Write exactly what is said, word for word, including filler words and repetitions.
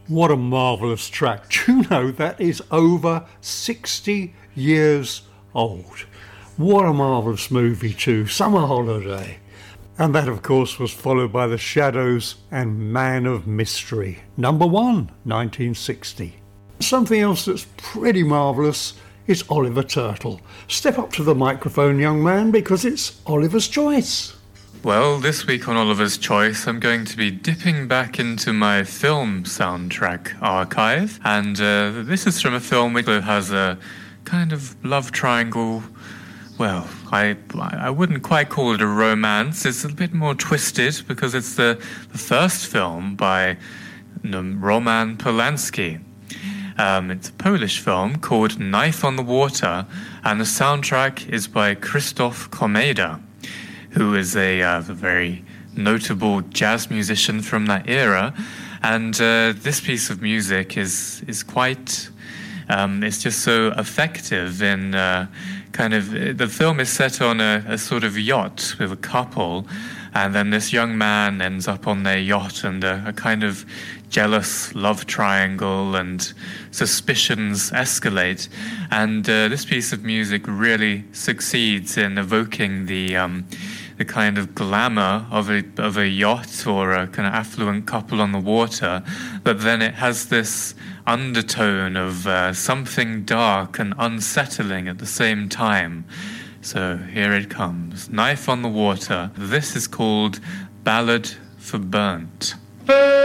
What a marvellous track. Do you know that is over sixty years old? What a marvellous movie too, Summer Holiday. And that, of course, was followed by The Shadows and Man of Mystery, number one, nineteen sixty. Something else that's pretty marvellous is Oliver Turtle. Step up to the microphone, young man, because it's Oliver's Choice. Well, this week on Oliver's Choice, I'm going to be dipping back into my film soundtrack archive. And uh, this is from a film which has a kind of love triangle. Well, I I wouldn't quite call it a romance. It's a bit more twisted because it's the, the first film by um, Roman Polanski. Um, it's a Polish film called Knife on the Water, and the soundtrack is by Krzysztof Komeda, who is a, uh, a very notable jazz musician from that era. And uh, this piece of music is is quite, um, it's just so effective in uh, kind of, the film is set on a, a sort of yacht with a couple, and then this young man ends up on their yacht, and a, a kind of jealous love triangle and suspicions escalate. And uh, this piece of music really succeeds in evoking the um, the kind of glamour of a of a yacht or a kind of affluent couple on the water, but then it has this undertone of uh, something dark and unsettling at the same time. So here it comes. Knife on the Water. This is called Ballad for Burnt.